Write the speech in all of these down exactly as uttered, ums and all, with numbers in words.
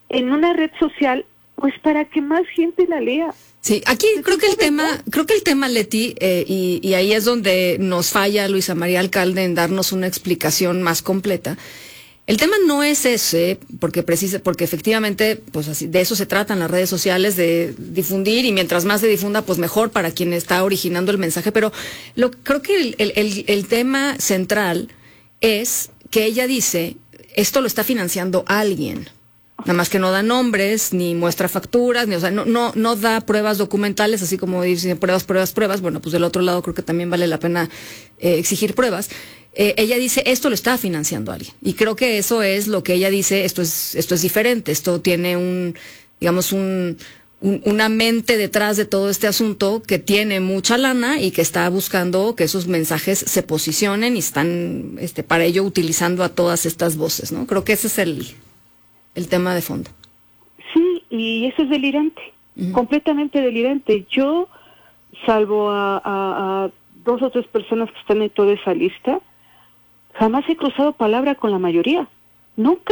en una red social, pues para que más gente la lea. Sí, aquí creo que el tema, creo que el tema, Leti, eh, y, y ahí es donde nos falla Luisa María Alcalde en darnos una explicación más completa. El tema no es ese, porque precisa, porque efectivamente, pues así, de eso se tratan las redes sociales, de difundir, y mientras más se difunda, pues mejor para quien está originando el mensaje. Pero lo, creo que el, el, el, el tema central es que ella dice, esto lo está financiando alguien. Nada más que no da nombres, ni muestra facturas, ni, o sea, no, no, no da pruebas documentales, así como dicen pruebas, pruebas, pruebas. Bueno, pues del otro lado creo que también vale la pena eh, exigir pruebas. Eh, ella dice, esto lo está financiando alguien. Y creo que eso es lo que ella dice, esto es, esto es diferente, esto tiene un, digamos, un, un, una mente detrás de todo este asunto que tiene mucha lana y que está buscando que esos mensajes se posicionen y están, este, para ello utilizando a todas estas voces, ¿no? Creo que ese es el... el tema de fondo. Sí, y eso es delirante, uh-huh. completamente delirante. Yo, salvo a, a, a dos o tres personas que están en toda esa lista, jamás he cruzado palabra con la mayoría, nunca.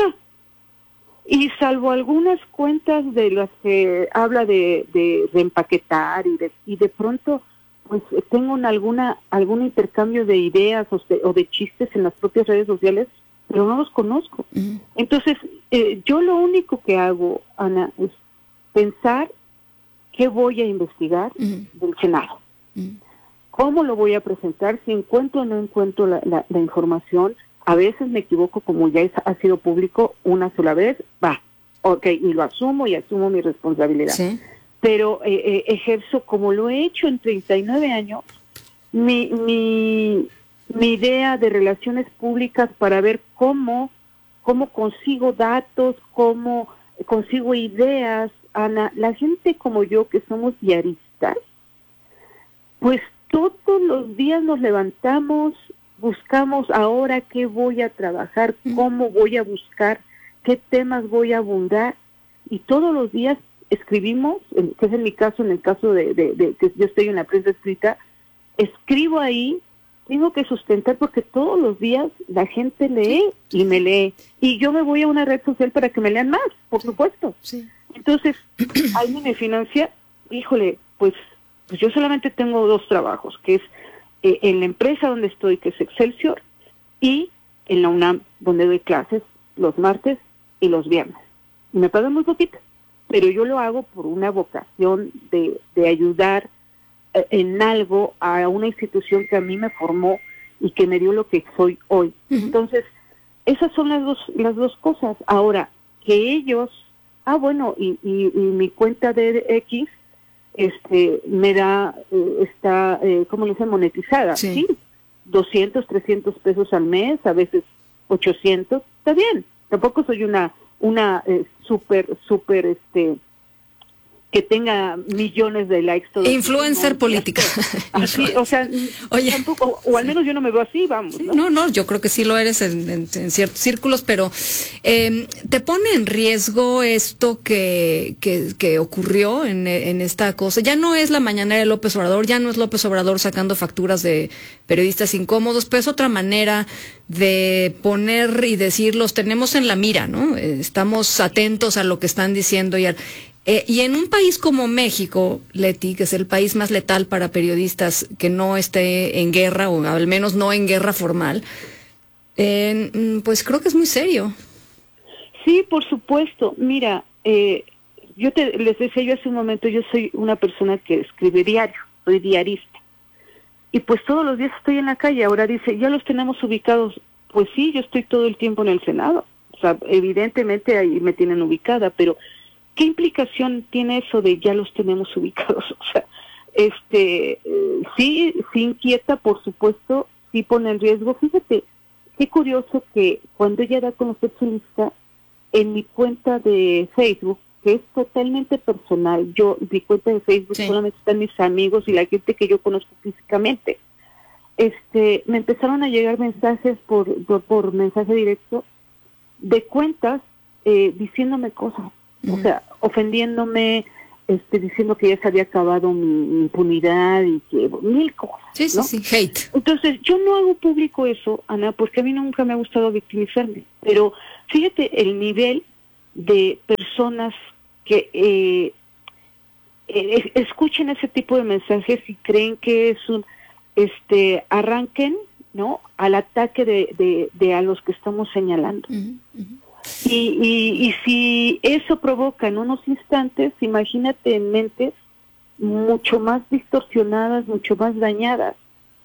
Y salvo algunas cuentas de las que habla de, de, de empaquetar y de, y de pronto pues tengo un, alguna algún intercambio de ideas o de, o de chistes en las propias redes sociales, pero no los conozco. Uh-huh. Entonces, eh, yo lo único que hago, Ana, es pensar qué voy a investigar uh-huh. del Senado. Uh-huh. ¿Cómo lo voy a presentar? Si encuentro o no encuentro la, la, la información. A veces me equivoco, como ya es, ha sido público una sola vez, va, ok, y lo asumo y asumo mi responsabilidad. ¿Sí? Pero eh, eh, ejerzo, como lo he hecho en treinta y nueve años, mi... mi mi idea de relaciones públicas para ver cómo, cómo consigo datos, cómo consigo ideas. Ana, la gente como yo que somos diaristas, pues todos los días nos levantamos, buscamos ahora qué voy a trabajar, cómo voy a buscar, qué temas voy a abundar, y todos los días escribimos, que es en mi caso, en el caso de, de, de que yo estoy en la prensa escrita, escribo ahí. Tengo que sustentar porque todos los días la gente lee y me lee. Y yo me voy a una red social para que me lean más, por sí, supuesto. Sí. Entonces, alguien me financia, híjole, pues, pues yo solamente tengo dos trabajos, que es eh, en la empresa donde estoy, que es Excelsior, y en la UNAM, donde doy clases los martes y los viernes. Y me pagan muy poquito, pero yo lo hago por una vocación de, de ayudar en algo a una institución que a mí me formó y que me dio lo que soy hoy. Uh-huh. Entonces, esas son las dos las dos cosas. Ahora, que ellos, ah bueno, y, y, y mi cuenta de X este me da, eh, está, eh, ¿cómo le dicen? Monetizada, sí. ¿sí? doscientos, trescientos pesos al mes, a veces ochocientos, está bien. Tampoco soy una, una eh, súper, súper, este... que tenga millones de likes. Todo influencer no, política. Así, o sea, oye, tampoco, o, o al menos sí. yo no me veo así, vamos. Sí, ¿no? no, no, yo creo que sí lo eres en, en, en ciertos círculos, pero eh, ¿te pone en riesgo esto que, que, que ocurrió en, en esta cosa? Ya no es la mañanera de López Obrador, ya no es López Obrador sacando facturas de periodistas incómodos, pero es otra manera de poner y decir, los tenemos en la mira, ¿no? Eh, estamos atentos a lo que están diciendo y a, Eh, y en un país como México, Leti, que es el país más letal para periodistas que no esté en guerra, o al menos no en guerra formal, eh, pues creo que es muy serio. Sí, por supuesto. Mira, eh, yo te, les decía yo hace un momento, yo soy una persona que escribe diario, soy diarista. Y pues todos los días estoy en la calle. Ahora dice, ya los tenemos ubicados. Pues sí, yo estoy todo el tiempo en el Senado. O sea, evidentemente ahí me tienen ubicada, pero ¿qué implicación tiene eso de ya los tenemos ubicados? O sea, este, eh, sí, sí inquieta, por supuesto, sí pone en riesgo. Fíjate, qué curioso que cuando ella da a conocer su lista, en mi cuenta de Facebook, que es totalmente personal, yo, mi cuenta de Facebook sí. solamente están mis amigos y la gente que yo conozco físicamente, este, me empezaron a llegar mensajes por, por, por mensaje directo de cuentas eh, diciéndome cosas. O sea, ofendiéndome, este, diciendo que ya se había acabado mi, mi impunidad y que mil cosas. Sí, sí, ¿no? sí, hate. Entonces, yo no hago público eso, Ana, porque a mí nunca me ha gustado victimizarme. Pero fíjate el nivel de personas que eh, eh, escuchen ese tipo de mensajes y creen que es un, este, arranquen, ¿no?, al ataque de, de, de a los que estamos señalando. Uh-huh, uh-huh. Y, y, y si eso provoca en unos instantes, imagínate en mentes mucho más distorsionadas, mucho más dañadas,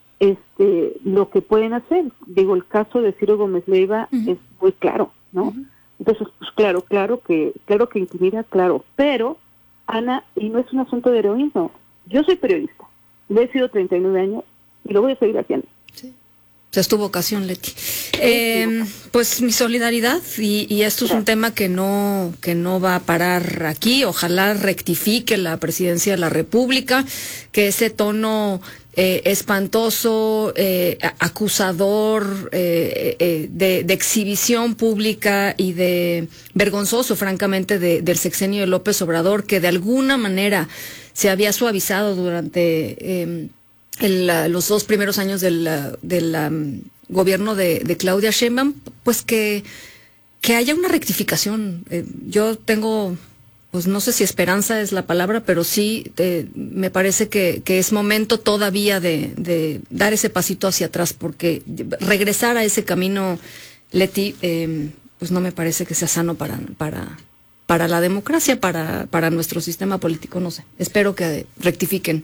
este, lo que pueden hacer. Digo, el caso de Ciro Gómez Leiva uh-huh. es muy claro, ¿no? Uh-huh. Entonces, pues claro, claro que, claro que intimida, claro, pero, Ana, y no es un asunto de heroísmo, yo soy periodista, lo he sido treinta y nueve años y lo voy a seguir haciendo. Sí. O sea, es tu vocación, Leti. Eh, pues mi solidaridad, y, y esto es un tema que no, que no va a parar aquí. Ojalá rectifique la Presidencia de la República, que ese tono eh, espantoso, eh, acusador, eh, eh, de, de exhibición pública y de vergonzoso, francamente, de, del sexenio de López Obrador, que de alguna manera se había suavizado durante eh, el, los dos primeros años del, del um, gobierno de, de Claudia Sheinbaum, pues que, que haya una rectificación. Eh, yo tengo, pues no sé si esperanza es la palabra, pero sí eh, me parece que, que es momento todavía de, de dar ese pasito hacia atrás, porque regresar a ese camino, Leti, eh, pues no me parece que sea sano para, para, para la democracia, para, para nuestro sistema político, no sé. Espero que rectifiquen.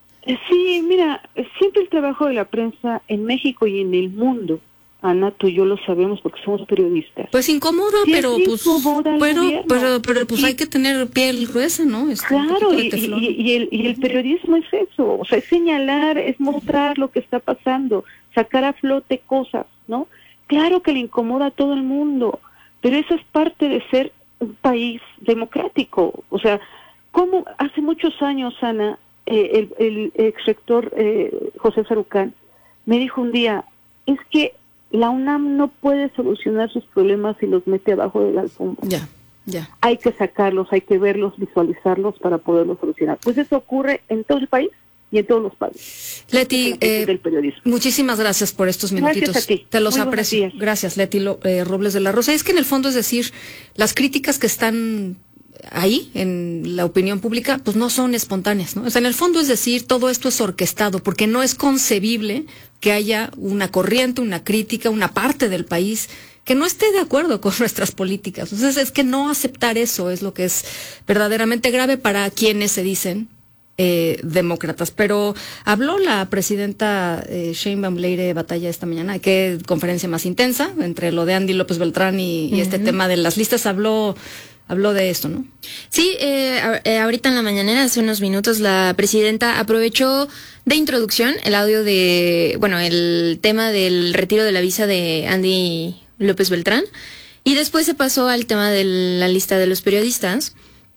Sí, mira, siempre el trabajo de la prensa en México y en el mundo, Ana, tú y yo lo sabemos porque somos periodistas. Pues incomoda, sí, pero pues incomoda pero, pero, pero pues y, hay que tener piel gruesa, ¿no? Este, claro, y, y, y, el, y el periodismo es eso, o sea, es señalar, es mostrar lo que está pasando, sacar a flote cosas, ¿no? Claro que le incomoda a todo el mundo, pero eso es parte de ser un país democrático. O sea, como hace muchos años, Ana, Eh, el, el ex rector eh, José Sarucán me dijo un día, es que la UNAM no puede solucionar sus problemas si los mete abajo de la alfombra. Ya, ya. Hay que sacarlos, hay que verlos, visualizarlos para poderlos solucionar. Pues eso ocurre en todo el país y en todos los países. Leti, eh, del periodismo. Muchísimas gracias por estos minutitos. Gracias a ti. Te los aprecio. Gracias, Leti eh, Robles de la Rosa. Es que en el fondo es decir, las críticas que están ahí, en la opinión pública, pues no son espontáneas, ¿no? O sea, en el fondo es decir, todo esto es orquestado, porque no es concebible que haya una corriente, una crítica, una parte del país que no esté de acuerdo con nuestras políticas. Entonces, es que no aceptar eso es lo que es verdaderamente grave para quienes se dicen eh, demócratas. Pero habló la presidenta eh, Sheinbaum Leire Batalla esta mañana, qué conferencia más intensa, entre lo de Andy López Beltrán y, y uh-huh. este tema de las listas, habló... Habló de esto, ¿no? Sí, eh, eh, ahorita en la mañanera, hace unos minutos, la presidenta aprovechó de introducción el audio de, bueno, el tema del retiro de la visa de Andy López Beltrán, y después se pasó al tema de la lista de los periodistas.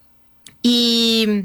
Y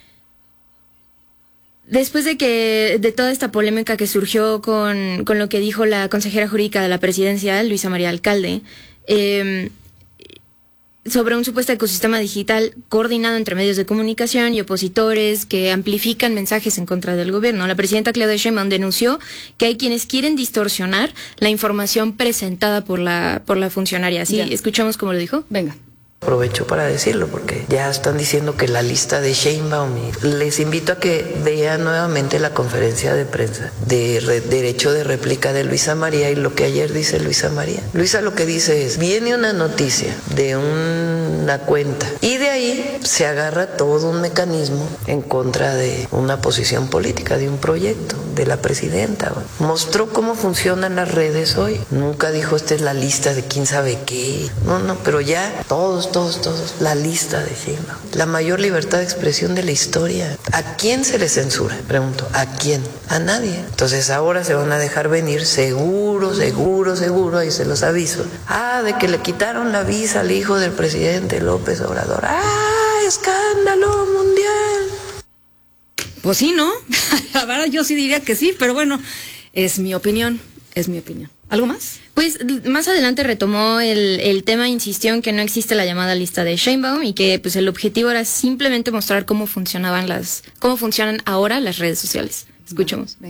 después de que, de toda esta polémica que surgió con, con lo que dijo la consejera jurídica de la presidencia, Luisa María Alcalde, eh, sobre un supuesto ecosistema digital coordinado entre medios de comunicación y opositores que amplifican mensajes en contra del gobierno. La presidenta Claudia Sheinbaum denunció que hay quienes quieren distorsionar la información presentada por la por la funcionaria. Así, escuchamos cómo lo dijo. Venga. Aprovecho para decirlo porque ya están diciendo que la lista de Sheinbaum, les invito a que vean nuevamente la conferencia de prensa de re, derecho de réplica de Luisa María y lo que ayer dice Luisa María. Luisa lo que dice es, viene una noticia de una cuenta y de ahí se agarra todo un mecanismo en contra de una posición política, de un proyecto, de la presidenta. Mostró cómo funcionan las redes hoy. Nunca dijo, esta es la lista de quién sabe qué. No, no, pero ya todos Todos, todos, la lista de Sheinbaum. La mayor libertad de expresión de la historia. ¿A quién se le censura? Pregunto, ¿a quién? A nadie. Entonces ahora se van a dejar venir, seguro, seguro, seguro, ahí se los aviso. Ah, de que le quitaron la visa al hijo del presidente López Obrador. ¡Ah, escándalo mundial! Pues sí, ¿no? La verdad yo sí diría que sí, pero bueno, es mi opinión, es mi opinión. ¿Algo más? Pues más adelante retomó el, el tema, insistió en que no existe la llamada lista de Sheinbaum y que pues el objetivo era simplemente mostrar cómo funcionaban las, cómo funcionan ahora las redes sociales. Escuchemos. Venga.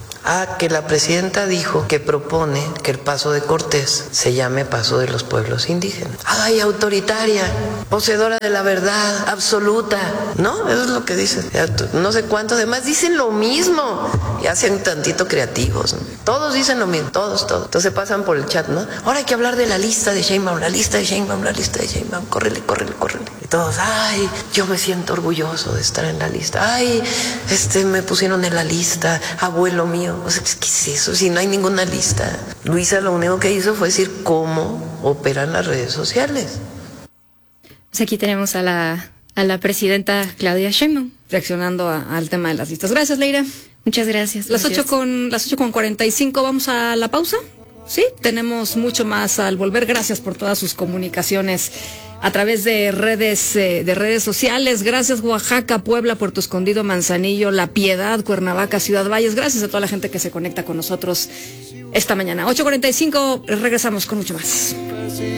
Ah, que la presidenta dijo que propone que el paso de Cortés se llame paso de los pueblos indígenas. Ay, autoritaria, poseedora de la verdad absoluta, ¿no? Eso es lo que dicen. No sé cuántos demás dicen lo mismo y hacen tantito creativos, ¿no? Todos dicen lo mismo, todos, todos. Entonces pasan por el chat, ¿no? Ahora hay que hablar de la lista de Sheinbaum, la lista de Sheinbaum, la lista de Sheinbaum, córrele, córrele, córrele. Y todos, ay, yo me siento orgulloso de estar en la lista. Ay, este, me pusieron en la lista, abuelo mío. O sea, ¿qué es eso? Si no hay ninguna lista. Luisa lo único que hizo fue decir cómo operan las redes sociales. Pues aquí tenemos a la, a la presidenta Claudia Sheinbaum reaccionando a, al tema de las listas. Gracias, Leira. Muchas gracias. Las ocho con las ocho con cuarenta y cinco, vamos a la pausa. Sí, tenemos mucho más al volver. Gracias por todas sus comunicaciones a través de redes eh, de redes sociales. Gracias Oaxaca, Puebla, Puerto Escondido, Manzanillo, La Piedad, Cuernavaca, Ciudad Valles. Gracias a toda la gente que se conecta con nosotros esta mañana. ocho cuarenta y cinco, regresamos con mucho más.